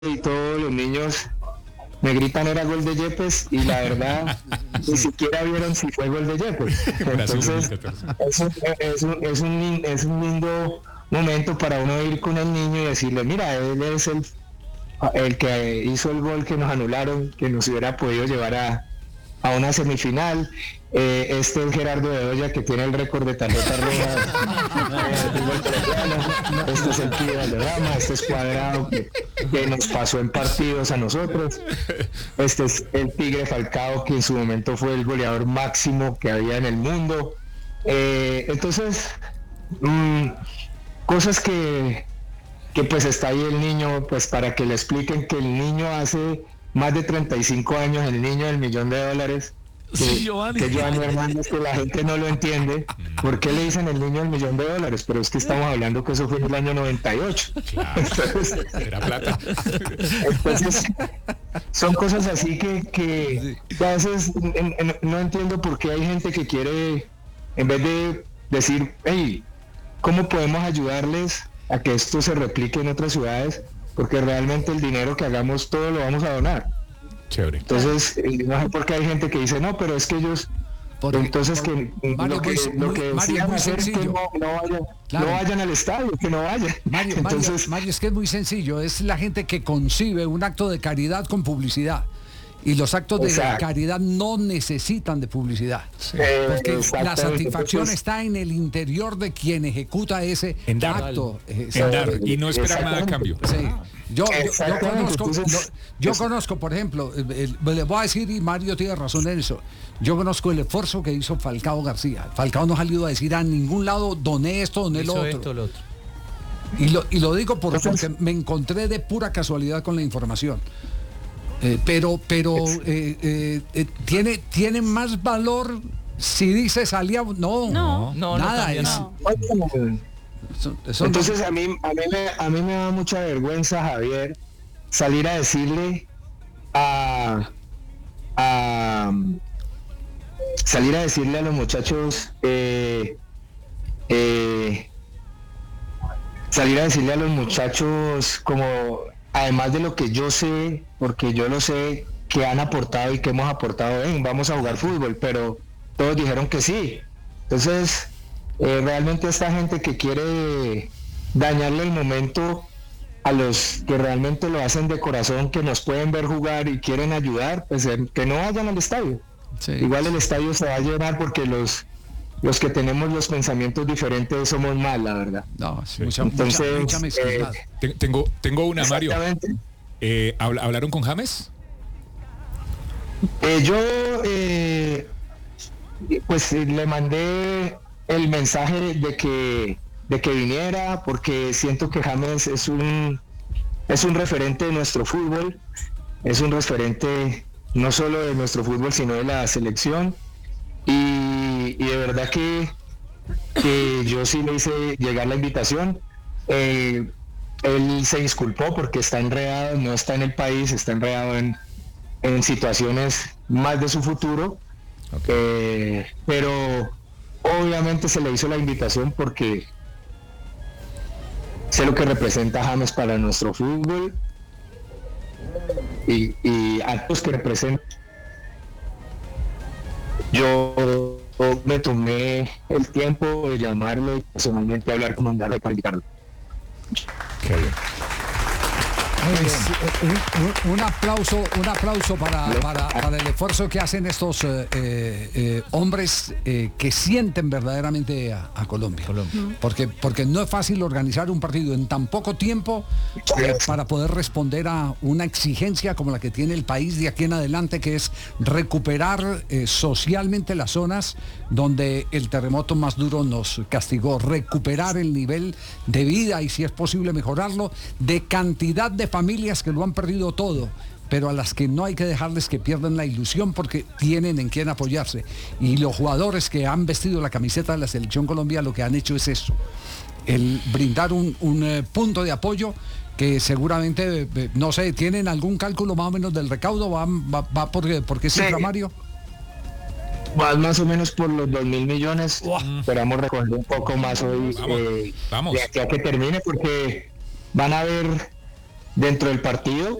y todos los niños me gritan era gol de Yepes y la verdad ni siquiera vieron si fue gol de Yepes. Entonces es un lindo momento para uno ir con el niño y decirle, mira, él es el que hizo el gol que nos anularon, que nos hubiera podido llevar a una semifinal. Este es Gerardo Bedoya, que tiene el récord de tarjetas rojas. Este es el Pío Valderrama, este es Cuadrado, que nos pasó en partidos a nosotros. Este es el Tigre Falcao, que en su momento fue el goleador máximo que había en el mundo. Entonces, cosas que pues está ahí el niño, pues para que le expliquen que el niño hace más de 35 años, el niño del $1.000.000, que Giovanni Hernández, que la gente no lo entiende. ¿Por qué le dicen el niño del $1.000.000? Pero es que estamos hablando que eso fue en el año 98. Claro, entonces, era plata. Entonces, son cosas así que a veces no entiendo por qué hay gente que quiere, en vez de decir, hey, ¿cómo podemos ayudarles a que esto se replique en otras ciudades? Porque realmente el dinero que hagamos todo lo vamos a donar. Chévere. Entonces, no sé por qué hay gente que dice, no, pero es que ellos... Entonces, lo que decían hacer es que no vayan al estadio, que no vayan. Mario, es que es muy sencillo. Es la gente que concibe un acto de caridad con publicidad. Y los actos de caridad no necesitan de publicidad. Porque la satisfacción está en el interior de quien ejecuta ese acto. En dar y no esperar nada a cambio. Sí. Yo conozco, por ejemplo, le voy a decir, y Mario tiene razón en eso, yo conozco el esfuerzo que hizo Falcao García. Falcao no ha salido a decir a ningún lado, doné esto, doné lo otro. Y lo digo porque me encontré de pura casualidad con la información. Pero tiene más valor si dice salía no nada no. Entonces a mí me da mucha vergüenza, Javier, salir a decirle a los muchachos como, además de lo que yo sé, porque yo lo sé, que han aportado y que hemos aportado, vamos a jugar fútbol, pero todos dijeron que sí. Entonces, realmente esta gente que quiere dañarle el momento a los que realmente lo hacen de corazón, que nos pueden ver jugar y quieren ayudar, pues que no vayan al estadio. Sí. Igual el estadio se va a llenar porque los que tenemos los pensamientos diferentes somos más, la verdad. No, sí. Mucha mezquindad. Tengo una, Mario. ¿Hablaron con James? Pues le mandé el mensaje de que viniera, porque siento que James es un referente de nuestro fútbol, es un referente no solo de nuestro fútbol, sino de la selección. Y de verdad que yo sí le hice llegar la invitación. Él se disculpó porque está enredado, no está en el país, está enredado en situaciones más de su futuro. Okay. Pero obviamente se le hizo la invitación porque sé lo que representa James para nuestro fútbol y actos que representan. Yo me tomé el tiempo de llamarlo y personalmente hablar con mandarlo para invitarlo. Qué bien. Un aplauso para el esfuerzo que hacen estos hombres que sienten verdaderamente a Colombia. Porque no es fácil organizar un partido en tan poco tiempo para poder responder a una exigencia como la que tiene el país de aquí en adelante, que es recuperar socialmente las zonas donde el terremoto más duro nos castigó, recuperar el nivel de vida y, si es posible, mejorarlo, de cantidad de familias que lo han perdido todo, pero a las que no hay que dejarles que pierdan la ilusión porque tienen en quién apoyarse. Y los jugadores que han vestido la camiseta de la Selección Colombia lo que han hecho es eso, el brindar un punto de apoyo que seguramente, no sé, ¿tienen algún cálculo más o menos del recaudo? ¿Va por qué cifra, sí, Mario? Va más o menos por los 2.000 millones. Esperamos recoger un poco más hoy, vamos. de aquí a que termine, porque van a haber dentro del partido